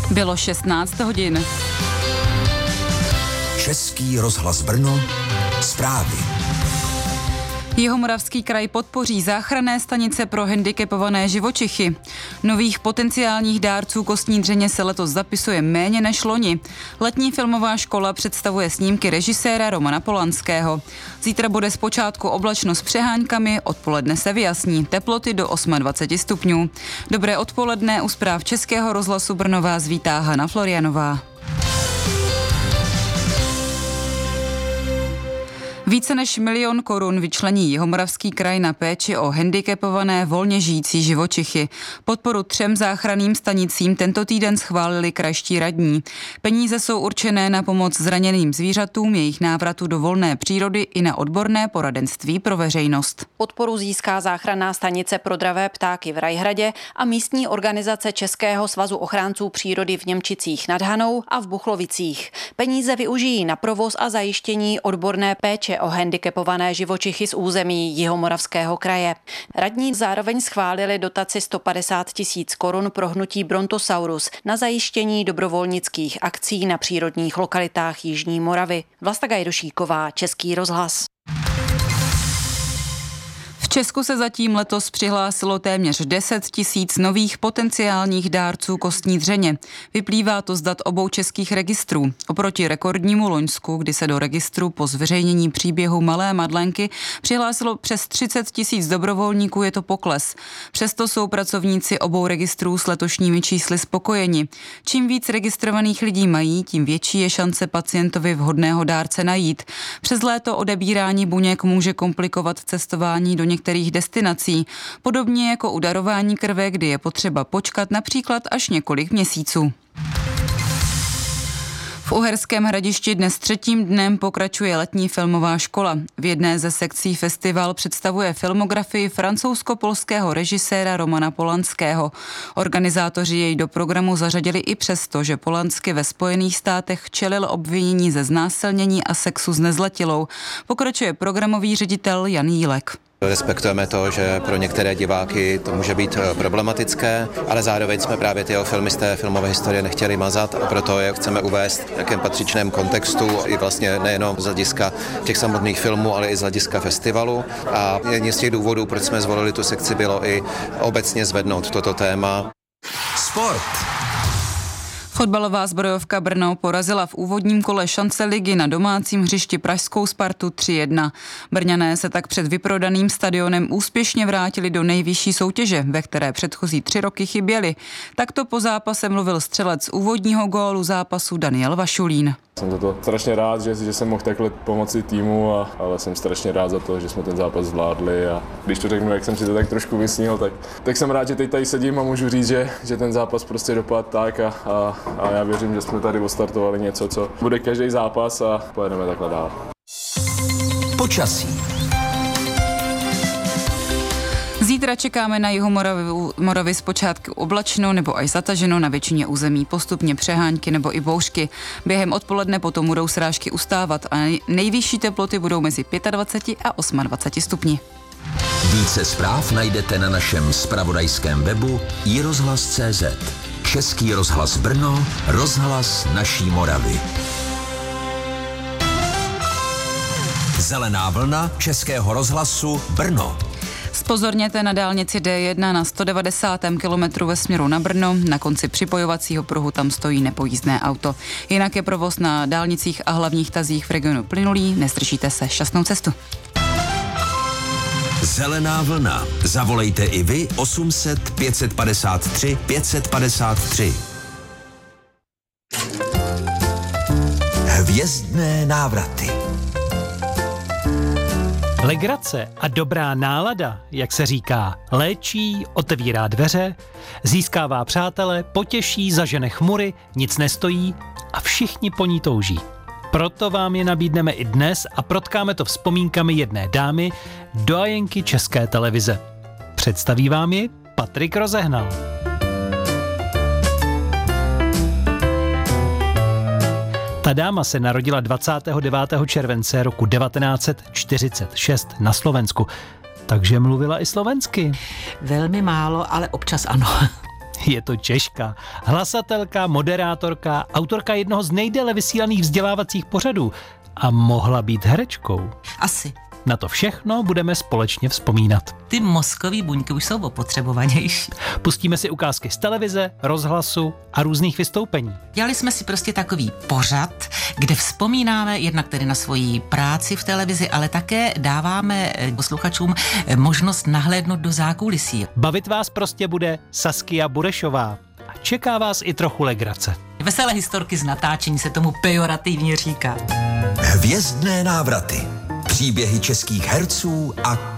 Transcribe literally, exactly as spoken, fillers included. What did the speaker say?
Bylo šestnáct hodin. Český rozhlas Brno, zprávy. Jihomoravský kraj podpoří záchranné stanice pro handicapované živočichy. Nových potenciálních dárců kostní dřeně se letos zapisuje méně než loni. Letní filmová škola představuje snímky režiséra Romana Polanského. Zítra bude zpočátku oblačno s přeháňkami, odpoledne se vyjasní, teploty do dvacet osm stupňů. Dobré odpoledne, u zpráv Českého rozhlasu Brno vás vítá Hana Florianová. Více než milion korun vyčlení Jihomoravský kraj na péči o handicapované volně žijící živočichy. Podporu třem záchranným stanicím tento týden schválili krajští radní. Peníze jsou určené na pomoc zraněným zvířatům, jejich návratu do volné přírody i na odborné poradenství pro veřejnost. Podporu získá záchranná stanice pro dravé ptáky v Rajhradě a místní organizace Českého svazu ochránců přírody v Němčicích nad Hanou a v Buchlovicích. Peníze využijí na provoz a zajištění odborné péče o handicapované živočichy z území Jihomoravského kraje. Radní zároveň schválili dotaci sto padesát tisíc korun pro hnutí Brontosaurus na zajištění dobrovolnických akcí na přírodních lokalitách Jižní Moravy. Vlasta Gajdošíková, Český rozhlas. V Česku se zatím letos přihlásilo téměř deset tisíc nových potenciálních dárců kostní dřeně. Vyplývá to z dat obou českých registrů. Oproti rekordnímu loňsku, kdy se do registru po zveřejnění příběhu Malé Madlenky přihlásilo přes třicet tisíc dobrovolníků, je to pokles. Přesto jsou pracovníci obou registrů s letošními čísly spokojeni. Čím víc registrovaných lidí mají, tím větší je šance pacientovi vhodného dárce najít. Přes léto odebírání buněk může komplikovat cestování do některých některých destinací. Podobně jako u darování krve, kdy je potřeba počkat například až několik měsíců. V Uherském Hradišti dnes třetím dnem pokračuje letní filmová škola. V jedné ze sekcí festival představuje filmografii francouzsko-polského režiséra Romana Polanského. Organizátoři jej do programu zařadili i přesto, že Polansky ve Spojených státech čelil obvinění ze znásilnění a sexu s nezletilou. Pokračuje programový ředitel Jan Jílek. Respektujeme to, že pro některé diváky to může být problematické, ale zároveň jsme právě ty filmy z té filmové historie nechtěli mazat a proto je chceme uvést v jakém patřičném kontextu i vlastně nejenom z hlediska těch samotných filmů, ale i z hlediska festivalu. A jedním z těch důvodů, proč jsme zvolili tu sekci, bylo i obecně zvednout toto téma. Sport. Fotbalová zbrojovka Brno porazila v úvodním kole šance ligy na domácím hřišti pražskou Spartu tři jedna. Brňané se tak před vyprodaným stadionem úspěšně vrátili do nejvyšší soutěže, ve které předchozí tři roky chyběli. Takto po zápase mluvil střelec úvodního gólu zápasu Daniel Vašulín. Jsem za to strašně rád, že, že jsem mohl takhle pomoci týmu, a, ale jsem strašně rád za to, že jsme ten zápas zvládli a když to řeknu, jak jsem si to tak trošku vysnil, tak, tak jsem rád, že teď tady sedím a můžu říct, že, že ten zápas prostě dopadl tak a, a, a já věřím, že jsme tady odstartovali něco, co bude každý zápas a pojedeme takhle dál. Počasí. Zítra čekáme na Jihomoravy zpočátku oblačno nebo až zataženo, na většině území postupně přehánky nebo i bouřky. Během odpoledne potom budou srážky ustávat a nejvyšší teploty budou mezi dvacet pět a dvacet osm stupni. Více zpráv najdete na našem zpravodajském webu i rozhlas tečka cé zet. Český rozhlas Brno, rozhlas naší Moravy. Zelená vlna Českého rozhlasu Brno. Zpozorněte na dálnici D jedna na sto devadesátém kilometru ve směru na Brno. Na konci připojovacího pruhu tam stojí nepojízdné auto. Jinak je provoz na dálnicích a hlavních tazích v regionu plynulý. Nezdržíte se, šťastnou cestu. Zelená vlna. Zavolejte i vy osm set pět padesát tři pět padesát tři. Hvězdné návraty. Legrace a dobrá nálada, jak se říká, léčí, otevírá dveře, získává přátele, potěší, zažene chmury, nic nestojí a všichni po ní touží. Proto vám je nabídneme i dnes a protkáme to vzpomínkami jedné dámy, doajenky České televize. Představí vám ji Patrik Rozehnal. Ta dáma se narodila dvacátého devátého července roku devatenáct set čtyřicet šest na Slovensku, takže mluvila i slovensky. Velmi málo, ale občas ano. Je to Češka, hlasatelka, moderátorka, autorka jednoho z nejdéle vysílaných vzdělávacích pořadů a mohla být herečkou. Asi. Na to všechno budeme společně vzpomínat. Ty mozkový buňky už jsou opotřebovanější. Pustíme si ukázky z televize, rozhlasu a různých vystoupení. Dělali jsme si prostě takový pořad, kde vzpomínáme jednak tedy na svoji práci v televizi, ale také dáváme posluchačům možnost nahlédnout do zákulisí. Bavit vás prostě bude Saskia Burešová. A čeká vás i trochu legrace. Veselé historky z natáčení se tomu pejorativně říká. Hvězdné návraty. Příběhy českých herců a